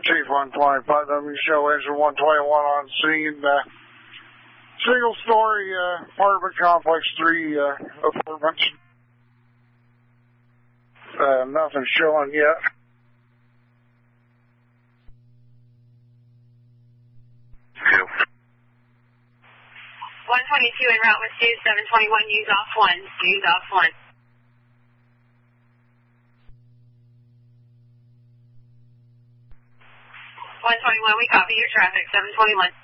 Chief 125, W show engine 121 on scene. Single story apartment complex, 3 apartments. Nothing showing yet. Two. 122 en route with 2, 721, use off 1, use off 1. 121, we copy your traffic, 721.